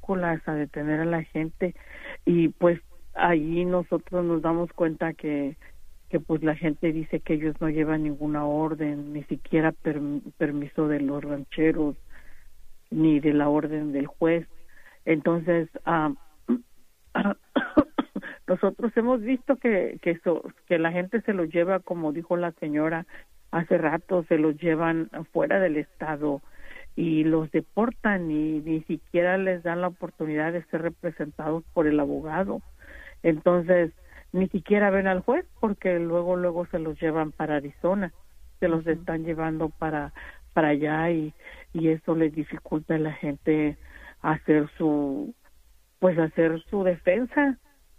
ridículas, a detener a la gente, y pues allí nosotros nos damos cuenta que pues la gente dice que ellos no llevan ninguna orden, ni siquiera permiso de los rancheros, ni de la orden del juez. Entonces, nosotros hemos visto que la gente se los lleva, como dijo la señora hace rato, se los llevan fuera del estado y los deportan y ni siquiera les dan la oportunidad de ser representados por el abogado. Entonces, ni siquiera ven al juez porque luego se los llevan para Arizona, se los están llevando para allá y eso les dificulta a la gente hacer su defensa.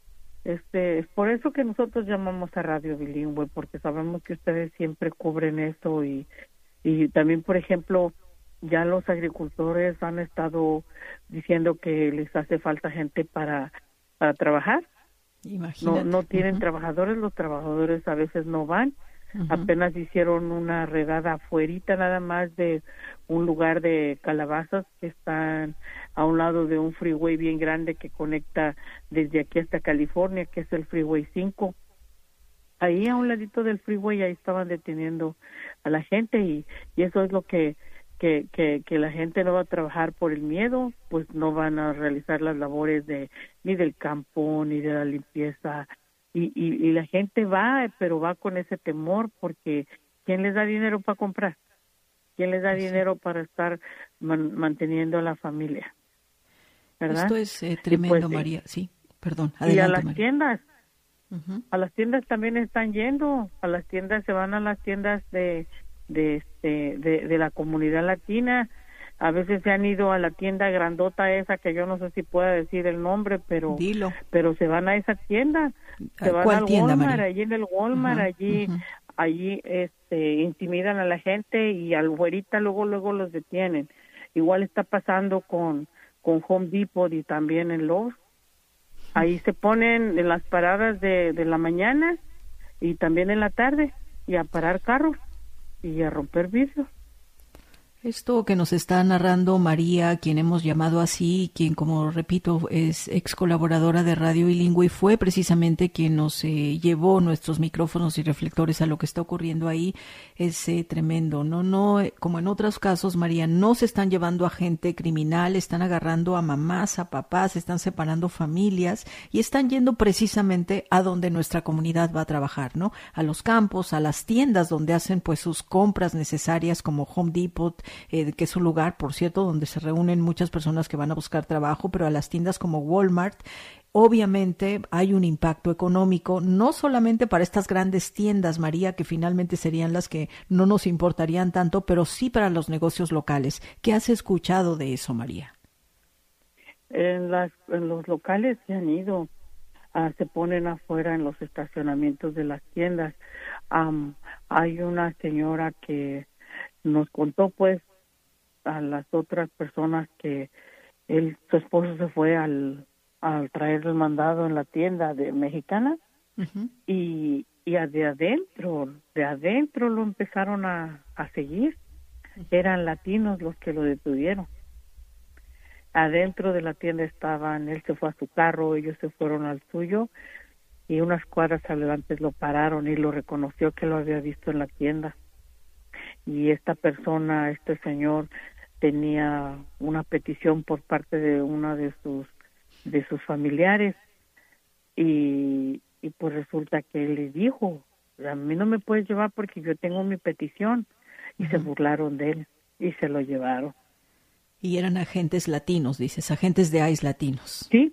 Es por eso que nosotros llamamos a Radio Bilingüe, porque sabemos que ustedes siempre cubren eso y también, por ejemplo, ya los agricultores han estado diciendo que les hace falta gente para trabajar. Imagínate. No tienen trabajadores, los trabajadores a veces no van. Apenas hicieron una redada afuerita nada más de un lugar de calabazas que están a un lado de un freeway bien grande que conecta desde aquí hasta California, que es el Freeway 5. Ahí a un ladito del freeway ahí estaban deteniendo a la gente y eso es lo que la gente no va a trabajar por el miedo, pues no van a realizar las labores ni del campo ni de la limpieza. Y la gente va, pero va con ese temor porque ¿quién les da dinero para comprar? ¿Quién les da dinero para estar manteniendo a la familia? ¿Verdad? Esto es tremendo, pues, María. Sí, perdón. Adelante, y a las María. tiendas. A las tiendas también están yendo. A las tiendas, se van a las tiendas de la comunidad latina. A veces se han ido a la tienda grandota esa que yo no sé si pueda decir el nombre, pero Dilo. Pero se van a esa tienda. Se van ¿Cuál al tienda, Walmart, María? allí en el Walmart, allí intimidan a la gente y al güerita luego los detienen. Igual está pasando con Home Depot y también en Lowe's. Ahí se ponen en las paradas de la mañana y también en la tarde y a parar carros y a romper vidrios. Esto que nos está narrando María, quien hemos llamado así, quien, como repito, es ex colaboradora de Radio Bilingüe, y fue precisamente quien nos llevó nuestros micrófonos y reflectores a lo que está ocurriendo ahí, es tremendo. No, como en otros casos, María, no se están llevando a gente criminal, están agarrando a mamás, a papás, están separando familias y están yendo precisamente a donde nuestra comunidad va a trabajar, ¿no? A los campos, a las tiendas donde hacen pues sus compras necesarias, como Home Depot, que es un lugar, por cierto, donde se reúnen muchas personas que van a buscar trabajo, pero a las tiendas como Walmart. Obviamente hay un impacto económico, no solamente para estas grandes tiendas, María, que finalmente serían las que no nos importarían tanto, pero sí para los negocios locales. ¿Qué has escuchado de eso, María? En los locales se han ido, se ponen afuera en los estacionamientos de las tiendas. Hay una señora que nos contó pues a las otras personas que su esposo se fue al traer el mandado en la tienda de mexicana y de adentro lo empezaron a seguir. Eran latinos los que lo detuvieron. Adentro de la tienda estaban, él se fue a su carro, ellos se fueron al suyo y unas cuadras adelante lo pararon y lo reconoció que lo había visto en la tienda. Y esta persona, este señor, tenía una petición por parte de una de sus familiares y pues resulta que él le dijo, a mí no me puedes llevar porque yo tengo mi petición, y se burlaron de él y se lo llevaron. Y eran agentes latinos, dices, agentes de ICE latinos. Sí.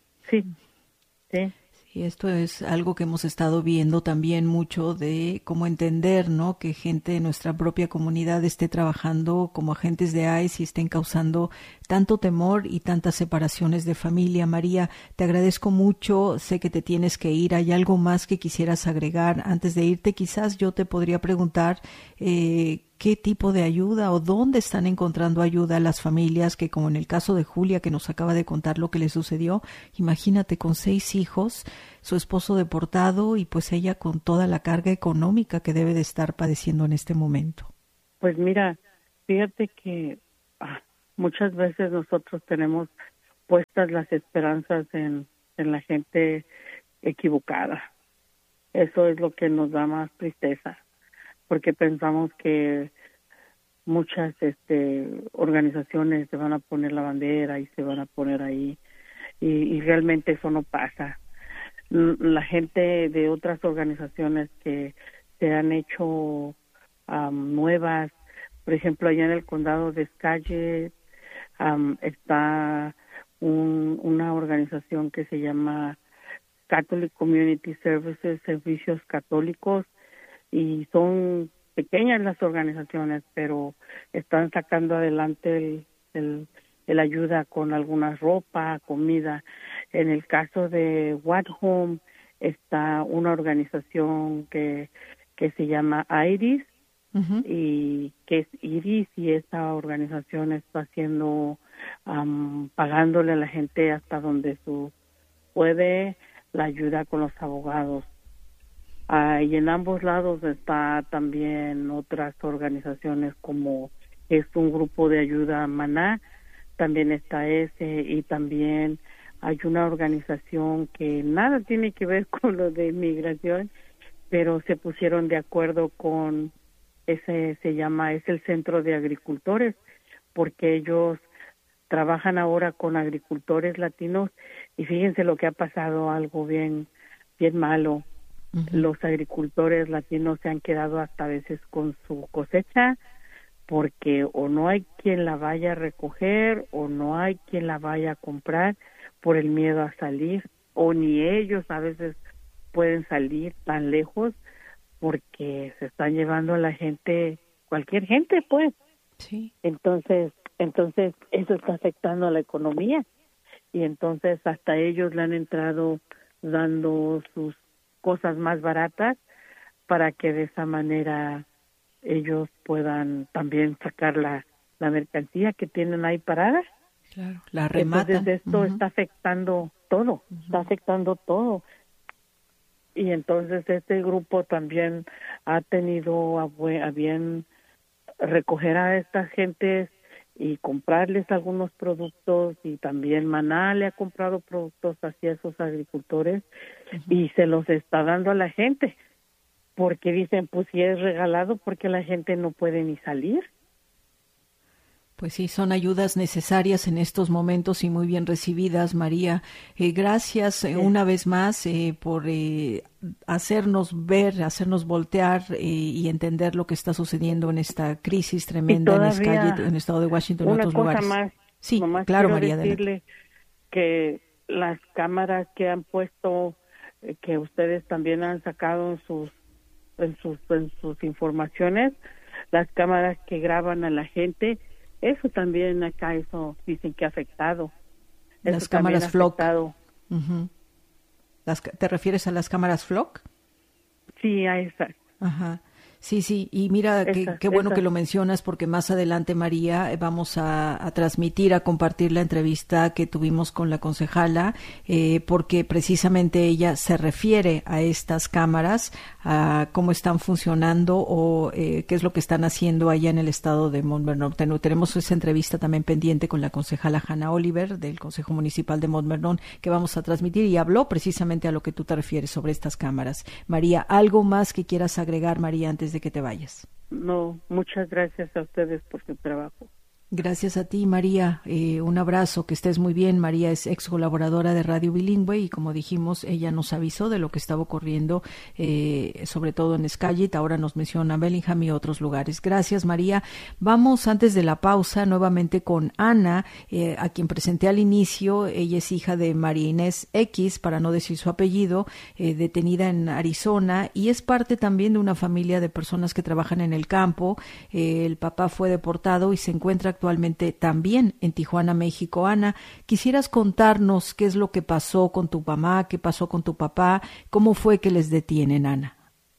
Y esto es algo que hemos estado viendo también mucho de cómo entender, ¿no? Que gente de nuestra propia comunidad esté trabajando como agentes de ICE y estén causando tanto temor y tantas separaciones de familia. María, te agradezco mucho. Sé que te tienes que ir. ¿Hay algo más que quisieras agregar antes de irte? Quizás yo te podría preguntar qué tipo de ayuda o dónde están encontrando ayuda las familias que, como en el caso de Julia, que nos acaba de contar lo que le sucedió. Imagínate, con 6 hijos, su esposo deportado y pues ella con toda la carga económica que debe de estar padeciendo en este momento. Pues mira, fíjate que muchas veces nosotros tenemos puestas las esperanzas en la gente equivocada. Eso es lo que nos da más tristeza, porque pensamos que muchas organizaciones se van a poner la bandera y se van a poner ahí, y realmente eso no pasa. La gente de otras organizaciones que se han hecho nuevas, por ejemplo, allá en el condado de Skagit está una organización que se llama Catholic Community Services, Servicios Católicos, y son pequeñas las organizaciones, pero están sacando adelante el ayuda con alguna ropa, comida. En el caso de What Home está una organización que se llama IRIS, y que es IRIS, y esta organización está haciendo, pagándole a la gente hasta donde puede, la ayuda con los abogados. Y en ambos lados está también otras organizaciones, como es un grupo de ayuda Maná, también está ese, y también hay una organización que nada tiene que ver con lo de inmigración, pero se pusieron de acuerdo con es el Centro de Agricultores, porque ellos trabajan ahora con agricultores latinos, y fíjense lo que ha pasado, algo bien malo. Los agricultores latinos se han quedado hasta a veces con su cosecha, porque o no hay quien la vaya a recoger o no hay quien la vaya a comprar por el miedo a salir, o ni ellos a veces pueden salir tan lejos porque se están llevando a la gente, cualquier gente pues. Sí. Entonces eso está afectando a la economía, y entonces hasta ellos le han entrado dando sus cosas más baratas para que de esa manera ellos puedan también sacar la mercancía que tienen ahí parada. Claro, la rematan. Entonces esto está afectando todo, está afectando todo. Y entonces este grupo también ha tenido a bien recoger a estas gentes y comprarles algunos productos, y también Maná le ha comprado productos hacia esos agricultores y se los está dando a la gente, porque dicen, pues si es regalado, porque la gente no puede ni salir. Pues sí, son ayudas necesarias en estos momentos y muy bien recibidas, María. Gracias una vez más por hacernos ver, hacernos voltear y entender lo que está sucediendo en esta crisis tremenda en Skagit, en el estado de Washington y en otros lugares. Más, sí, claro, María. Decirle que las cámaras que han puesto, que ustedes también han sacado en sus informaciones, las cámaras que graban a la gente, eso también acá, eso dicen que ha afectado. Las cámaras Flock. ¿Te refieres a las cámaras Flock? Sí, a esas. Ajá. Sí, y mira, qué bueno que lo mencionas, porque más adelante, María, vamos a transmitir, a compartir la entrevista que tuvimos con la concejala, porque precisamente ella se refiere a estas cámaras, a cómo están funcionando o qué es lo que están haciendo allá en el estado de Mount Vernon. Tenemos esa entrevista también pendiente con la concejala Hannah Oliver del Consejo Municipal de Mount Vernon, que vamos a transmitir, y habló precisamente a lo que tú te refieres sobre estas cámaras. María, ¿algo más que quieras agregar, María, antes de que te vayas? No, muchas gracias a ustedes por su trabajo. Gracias a ti, María. Un abrazo, que estés muy bien. María es ex colaboradora de Radio Bilingüe y, como dijimos, ella nos avisó de lo que estaba ocurriendo, sobre todo en Skagit. Ahora nos menciona Bellingham y otros lugares. Gracias, María. Vamos, antes de la pausa, nuevamente con Ana, a quien presenté al inicio. Ella es hija de María Inés X, para no decir su apellido, detenida en Arizona, y es parte también de una familia de personas que trabajan en el campo. El papá fue deportado y se encuentra actualmente también en Tijuana, México. Ana, ¿quisieras contarnos qué es lo que pasó con tu mamá, qué pasó con tu papá? ¿Cómo fue que les detienen, Ana?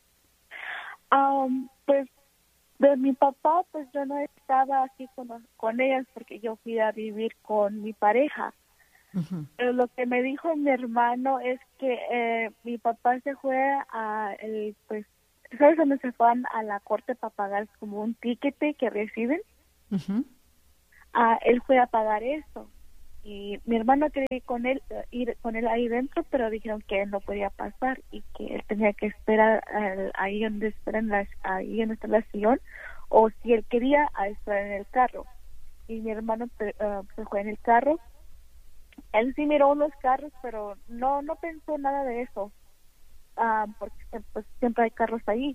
Pues de mi papá, pues yo no estaba aquí con ellas, porque yo fui a vivir con mi pareja. Pero lo que me dijo mi hermano es que mi papá se fue pues, ¿sabes dónde se van a la corte para pagar como un tiquete que reciben? Él fue a pagar eso, y mi hermano quería ir con él ahí dentro, pero dijeron que él no podía pasar y que él tenía que esperar ahí donde ahí donde está la sillón, o si él quería a esperar en el carro. Y mi hermano se fue en el carro. Él sí miró unos carros, pero no pensó nada de eso, porque pues siempre hay carros ahí.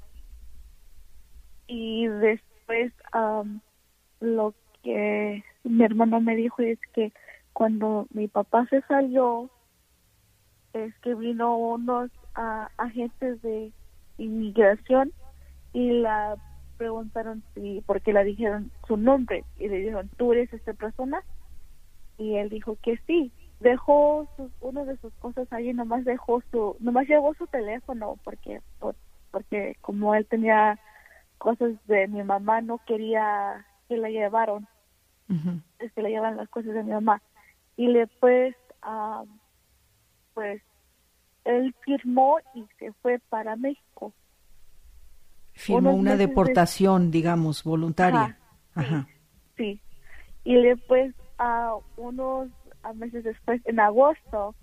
Y después lo que mi hermano me dijo es que cuando mi papá se salió, es que vino unos agentes de inmigración y la preguntaron porque le dijeron su nombre y le dijeron, ¿tú eres esta persona? Y él dijo que sí. Dejó una de sus cosas ahí, nomás llevó su teléfono porque como él tenía cosas de mi mamá, no quería que la llevaron. Es que le llevan las cosas de mi mamá. Y después pues él firmó y se fue para México. Firmó una deportación, digamos, voluntaria. Ajá. Sí. Y después unos meses después, en agosto,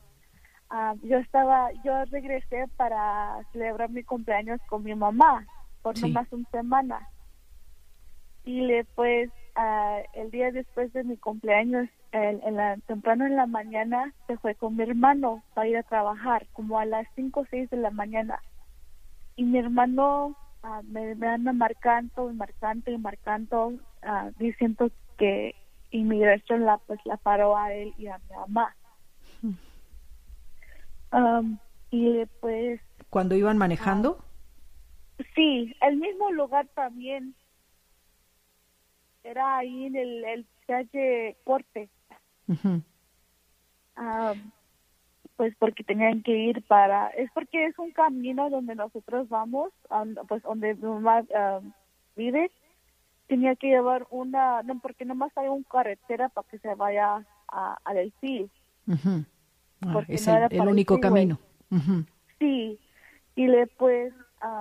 yo regresé para celebrar mi cumpleaños con mi mamá por nomás una semana. Y después, el día después de mi cumpleaños, temprano en la mañana, se fue con mi hermano para ir a trabajar, como a las 5 o 6 de la mañana. Y mi hermano me anda marcando, diciendo que inmigración la paró a él y a mi mamá. Y después... ¿Cuando iban manejando? Sí, el mismo lugar también. Era ahí en el calle Corte. Pues porque tenían que ir es porque es un camino donde nosotros vamos, pues donde mi mamá vive. Tenía que llevar porque nomás hay una carretera para que se vaya a Delfín. Es el único camino. Sí, y después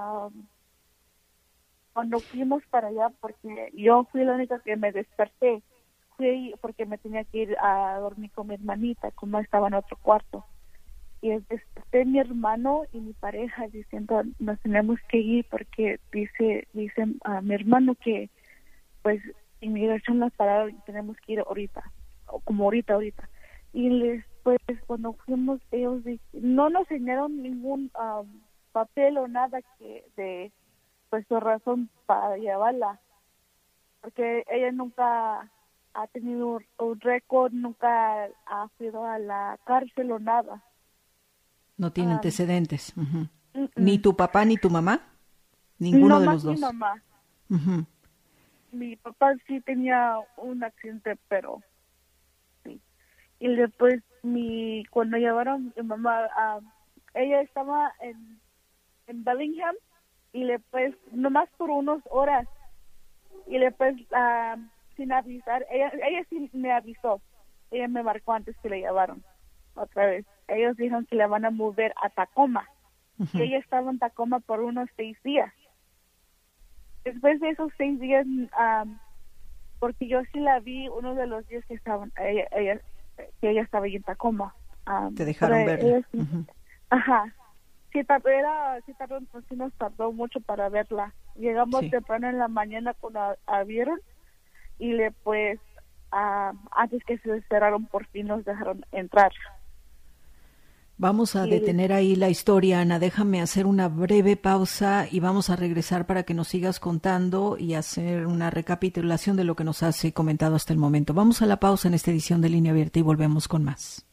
cuando fuimos para allá, porque yo fui la única que me desperté, fui porque me tenía que ir a dormir con mi hermanita, como estaba en otro cuarto. Y desperté mi hermano y mi pareja diciendo, nos tenemos que ir porque dice a mi hermano que pues inmigración las pararon y tenemos que ir ahorita, o como ahorita. Y después cuando fuimos, ellos no nos enseñaron ningún papel o nada de pues su razón para llevarla, porque ella nunca ha tenido un récord, nunca ha ido a la cárcel o nada. No tiene antecedentes. ¿Ni tu papá ni tu mamá? Ninguno de los dos. Mi mamá. Mi papá sí tenía un accidente, pero sí. Y después cuando llevaron mi mamá, ella estaba en Bellingham y después nomás por unas horas y después sin avisar, ella sí me avisó, ella me marcó antes que le llevaron otra vez. Ellos dijeron que la van a mover a Tacoma y ella estaba en Tacoma por unos 6 días. Después de esos 6 días, porque yo sí la vi uno de los días que ella estaba ahí en Tacoma. Te dejaron verla. Ajá. Sí, nos tardó mucho para verla. Llegamos temprano en la mañana cuando abrieron y después, antes que se cerraron, por fin nos dejaron entrar. Vamos a detener ahí la historia, Ana. Déjame hacer una breve pausa y vamos a regresar para que nos sigas contando y hacer una recapitulación de lo que nos has comentado hasta el momento. Vamos a la pausa en esta edición de Línea Abierta y volvemos con más.